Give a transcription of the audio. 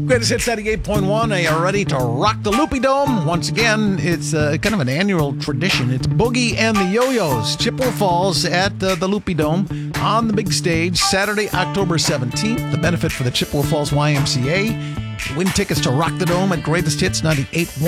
Greatest Hits 98.1. Are you ready to rock the Loopy Dome? Once again, it's kind of an annual tradition. It's Boogie and the Yo-Yos. Chippewa Falls at the Loopy Dome on the big stage, Saturday, October 17th. The benefit for the Chippewa Falls YMCA. Win tickets to Rock the Dome at greatesthits981.com.